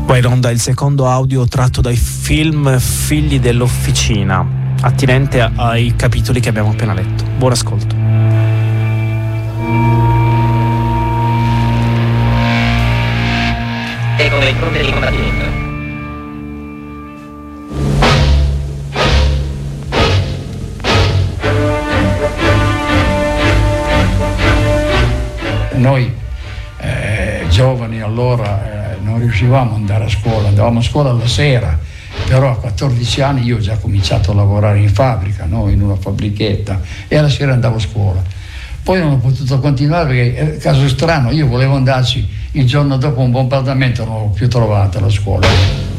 Va in onda il secondo audio tratto dai film Figli dell'Officina, attinente ai capitoli che abbiamo appena letto. Buon ascolto. Ecco le fronte di combattimento. Noi giovani allora non riuscivamo ad andare a scuola, andavamo a scuola alla sera, però a 14 anni io ho già cominciato a lavorare in fabbrica, no? In una fabbrichetta, e alla sera andavo a scuola. Poi non ho potuto continuare perché, caso strano, io volevo andarci, il giorno dopo un bombardamento non l'ho più trovata la scuola.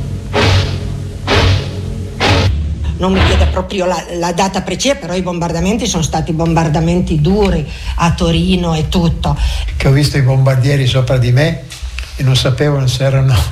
Non mi chiede proprio la data precisa, però i bombardamenti sono stati bombardamenti duri a Torino e tutto. Che ho visto i bombardieri sopra di me e non sapevano se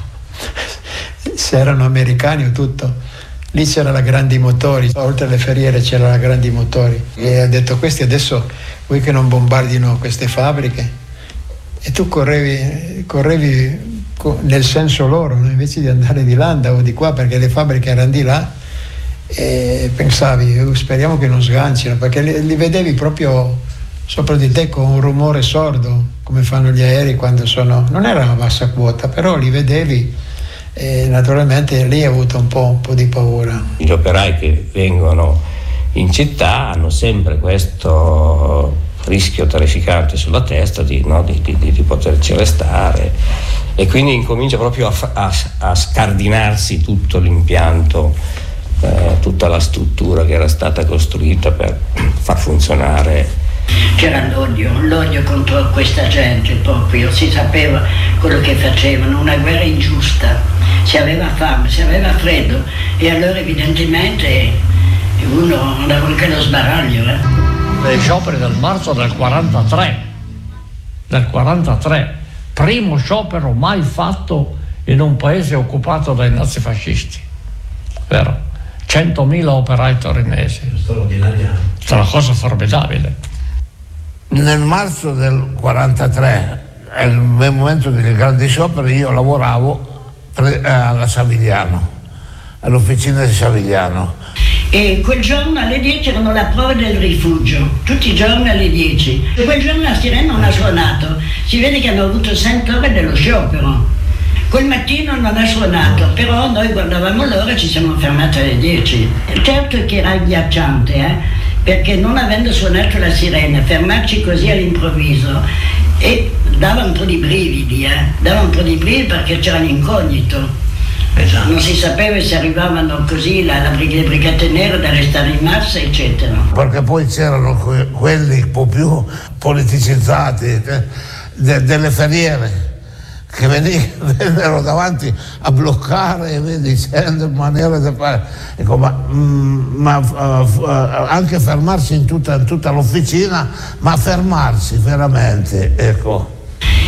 erano americani o tutto. Lì c'era la Grandi Motori, oltre alle Ferriere c'era la Grandi Motori. E ha detto: questi adesso vuoi che non bombardino queste fabbriche? E tu correvi nel senso loro, invece di andare di là andavo di qua, perché le fabbriche erano di là, e pensavi speriamo che non sgancino, perché li vedevi proprio sopra di te con un rumore sordo, come fanno gli aerei quando sono, non era a bassa quota, però li vedevi e naturalmente lì ho avuto un po' di paura. Gli operai che vengono in città hanno sempre questo rischio terrificante sulla testa di poterci restare, e quindi incomincia proprio a scardinarsi tutto l'impianto, tutta la struttura che era stata costruita per far funzionare. C'era l'odio contro questa gente, proprio si sapeva quello che facevano, una guerra ingiusta, si aveva fame, si aveva freddo, e allora evidentemente uno andava anche allo sbaraglio. Gli scioperi del marzo del 43, primo sciopero mai fatto in un paese occupato dai nazifascisti, vero? 100.000 operai torinesi, straordinaria, una cosa formidabile. Nel marzo del 43, nel momento dei grandi scioperi, io lavoravo alla Savigliano, all'officina di Savigliano. E quel giorno alle 10 erano la prova del rifugio, tutti i giorni alle 10. E quel giorno la sirena non ha suonato, si vede che hanno avuto 100 ore dello sciopero. Quel mattino non ha suonato, però noi guardavamo l'ora e ci siamo fermati alle 10. Certo che era agghiacciante, perché non avendo suonato la sirena, fermarci così all'improvviso, e dava un po' di brividi, perché c'era l'incognito. Esatto. Non si sapeva se arrivavano così le brigate nere da restare in massa, eccetera. Perché poi c'erano quelli un po' più politicizzati, delle Ferriere, che vennero davanti a bloccare, dicendo in maniera di fare, ecco, ma anche fermarsi in tutta l'officina, ma fermarsi veramente, ecco.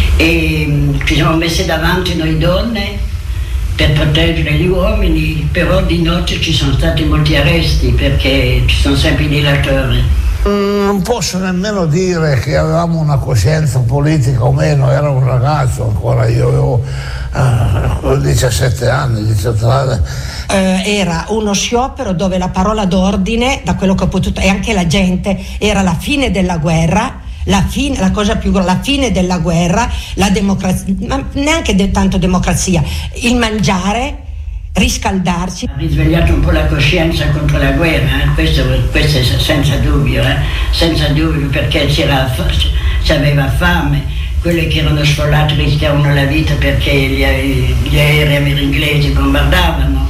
E ci siamo messi davanti noi donne per proteggere gli uomini, però di notte ci sono stati molti arresti perché ci sono sempre i dilatori. Non posso nemmeno dire che avevamo una coscienza politica o meno, era un ragazzo ancora, io avevo 17 anni, 18 anni. Era uno sciopero dove la parola d'ordine, da quello che ho potuto, e anche la gente, era la fine della guerra, la fine della guerra, la democrazia, ma neanche tanto democrazia, il mangiare, riscaldarci. Ha risvegliato un po' la coscienza contro la guerra, questo è senza dubbio, perché si aveva fame, quelli che erano sfollati rischiavano la vita perché gli aerei inglesi bombardavano,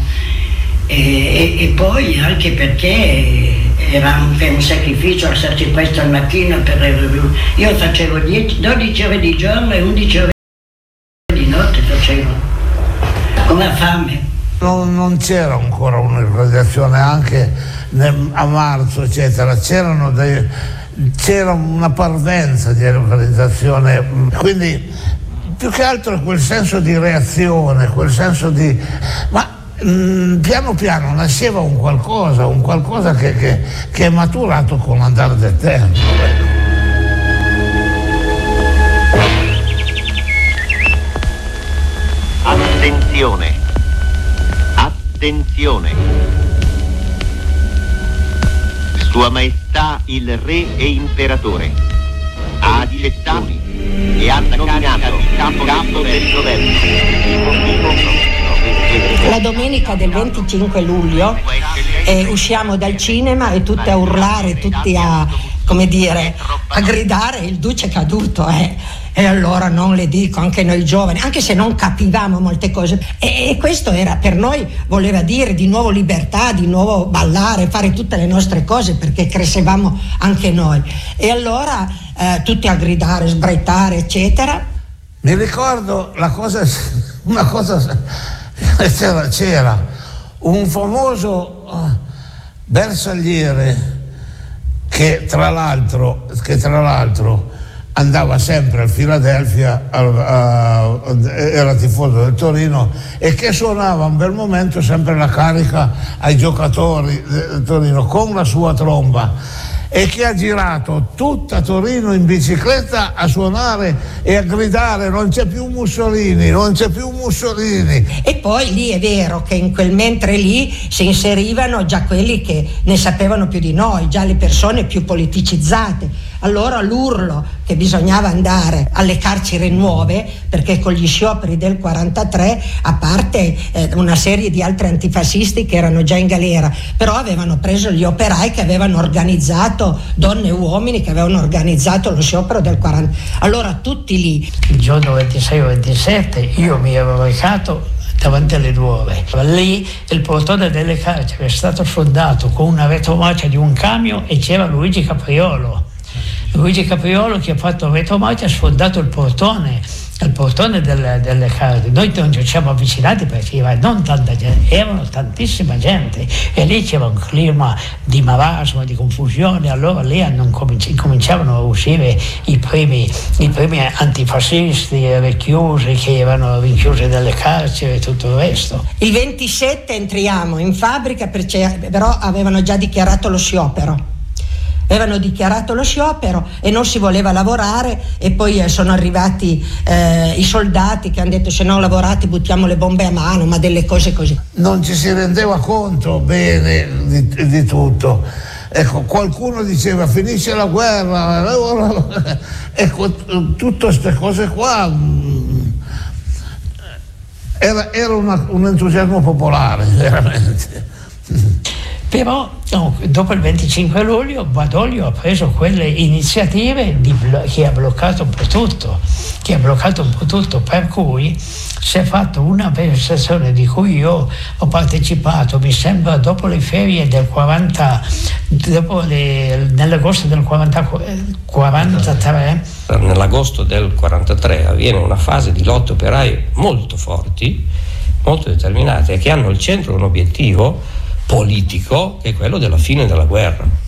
e poi anche perché era anche un sacrificio alzarsi presto al mattino io facevo 12 ore di giorno e 11 ore di notte facevo, con la fame. Non c'era ancora un'organizzazione anche a marzo, eccetera, c'era una parvenza di organizzazione, quindi più che altro quel senso di reazione, quel senso di... ma piano piano nasceva un qualcosa che è maturato con l'andare del tempo. Attenzione. Attenzione. Sua Maestà il Re e Imperatore ha accettato e ha nominato capo del governo. La domenica del 25 luglio usciamo dal cinema e tutti a urlare, tutti a, come dire, a gridare il duce è caduto, E allora non le dico, anche noi giovani, anche se non capivamo molte cose. E questo era per noi, voleva dire di nuovo libertà, di nuovo ballare, fare tutte le nostre cose, perché crescevamo anche noi. E allora tutti a gridare, sbraitare, eccetera. Mi ricordo una cosa c'era un famoso bersagliere che tra l'altro andava sempre al Philadelphia, era tifoso del Torino, e che suonava un bel momento sempre la carica ai giocatori del Torino con la sua tromba, e che ha girato tutta Torino in bicicletta a suonare e a gridare non c'è più Mussolini, non c'è più Mussolini. E poi lì è vero che mentre lì si inserivano già quelli che ne sapevano più di noi, già le persone più politicizzate. Allora l'urlo che bisognava andare alle carceri nuove, perché con gli scioperi del 43, a parte una serie di altri antifascisti che erano già in galera, però avevano preso gli operai che avevano organizzato, donne e uomini che avevano organizzato lo sciopero del 40. Allora tutti lì. Il giorno 26 o 27 io mi avevo recato davanti alle nuove. Lì il portone delle carceri è stato sfondato con una retromarcia di un camion e c'era Luigi Capriolo che ha fatto retromarcia e ha sfondato il portone delle carceri. Noi non ci siamo avvicinati perché non tanta gente, erano tantissima gente, e lì c'era un clima di marasma, di confusione. Allora lì cominciavano a uscire i primi antifascisti reclusi che erano rinchiusi nelle carceri e tutto il resto. Il 27 entriamo in fabbrica, però avevano già dichiarato lo sciopero. E non si voleva lavorare, e poi sono arrivati i soldati che hanno detto se non lavorate buttiamo le bombe a mano, ma delle cose così. Non ci si rendeva conto bene di tutto. Ecco, qualcuno diceva finisce la guerra, ecco, tutte queste cose qua era un entusiasmo popolare, veramente. Però dopo il 25 luglio Badoglio ha preso quelle iniziative che ha bloccato un po' tutto, per cui si è fatto una manifestazione di cui io ho partecipato, mi sembra dopo le ferie del 40, nell'agosto del 43. Nell'agosto del 43 avviene una fase di lotte operaie molto forti, molto determinate, che hanno al centro un obiettivo politico che è quello della fine della guerra.